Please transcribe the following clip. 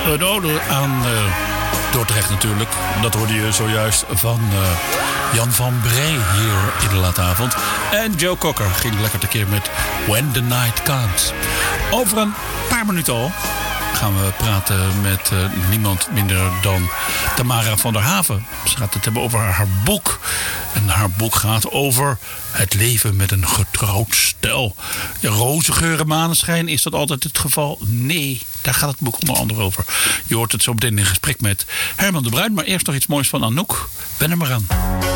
Een ode aan Dordrecht natuurlijk. Dat hoorde je zojuist van Jan van Bree hier in de late avond. En Joe Cocker ging lekker tekeer met When the Night Comes. Over een paar minuten al gaan we praten met niemand minder dan Tamara van der Haven. Ze gaat het hebben over haar boek. En haar boek gaat over het leven met een getrouwd stel. Ja, roze geuren, maneschijn, is dat altijd het geval? Nee, daar gaat het boek onder andere over. Je hoort het zo meteen in gesprek met Herman de Bruin. Maar eerst nog iets moois van Anouk. Ben er maar aan.